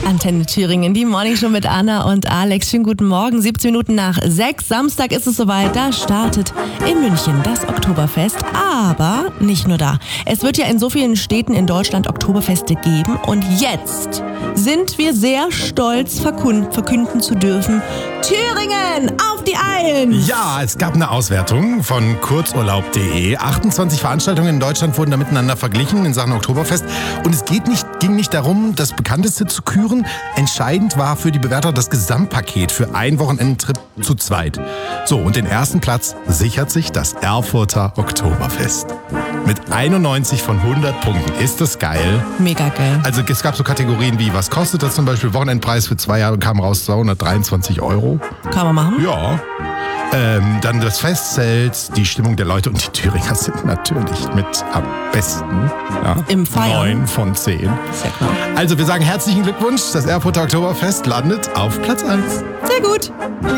Antenne Thüringen, die Morning Show mit Anna und Alex. Schönen guten Morgen, 17 Minuten nach 6. Samstag ist es soweit, da startet in München das Oktoberfest. Aber nicht nur da. Es wird ja in so vielen Städten in Deutschland Oktoberfeste geben. Und jetzt sind wir sehr stolz, verkünden zu dürfen: Thüringen, auf die Eins! Ja, es gab eine Auswertung von kurzurlaub.de. 28 Veranstaltungen in Deutschland wurden da miteinander verglichen in Sachen Oktoberfest. Und es ging nicht darum, das Bekannteste zu küren. Entscheidend war für die Bewerter das Gesamtpaket für einen Wochenendtrip zu zweit. So, und den ersten Platz sichert sich das Erfurter Oktoberfest. Mit 91 von 100 Punkten. Ist das geil? Mega geil. Also es gab so Kategorien wie, was kostet das zum Beispiel? Wochenendpreis für 2 Jahre kam raus, 223 €. Kann man machen? Ja. Dann das Festzelt, die Stimmung der Leute, und die Thüringer sind natürlich mit am besten. Ja, Im Feiern. 9 von 10. Sehr klar. Also wir sagen herzlichen Glückwunsch, das Erfurter Oktoberfest landet auf Platz 1. Sehr gut.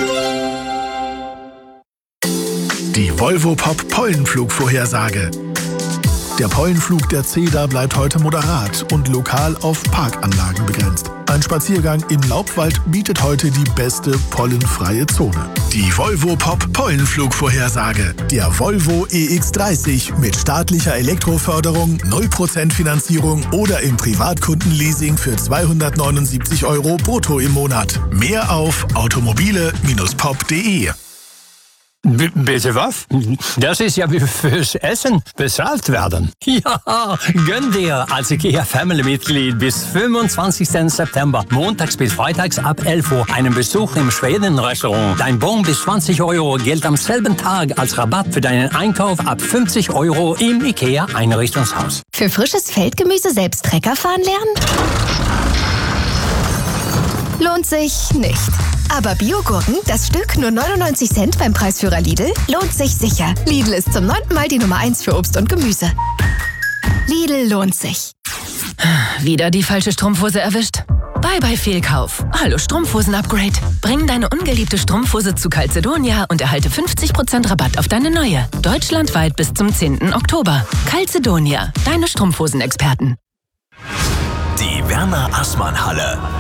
Die Volvo Pop Pollenflugvorhersage. Der Pollenflug der Ceda bleibt heute moderat und lokal auf Parkanlagen begrenzt. Ein Spaziergang im Laubwald bietet heute die beste pollenfreie Zone. Die Volvo Pop Pollenflugvorhersage. Der Volvo EX30 mit staatlicher Elektroförderung, 0% Finanzierung oder im Privatkundenleasing für 279 € brutto im Monat. Mehr auf automobile-pop.de. Bitte was? Das ist ja wie fürs Essen bezahlt werden. Ja, gönn dir als IKEA-Family-Mitglied bis 25. September, montags bis freitags ab 11 Uhr, einen Besuch im Schweden-Restaurant. Dein Bon bis 20 € gilt am selben Tag als Rabatt für deinen Einkauf ab 50 € im IKEA-Einrichtungshaus. Für frisches Feldgemüse selbst Trecker fahren lernen? Lohnt sich nicht. Aber Biogurken, das Stück nur 99 Cent beim Preisführer Lidl, lohnt sich sicher. Lidl ist zum 9. Mal die Nummer 1 für Obst und Gemüse. Lidl lohnt sich. Wieder die falsche Strumpfhose erwischt? Bye Fehlkauf. Hallo Strumpfhosen-Upgrade. Bring deine ungeliebte Strumpfhose zu Calzedonia und erhalte 50% Rabatt auf deine neue. Deutschlandweit bis zum 10. Oktober. Calzedonia, deine Strumpfhosenexperten. Die Werner Assmann Halle.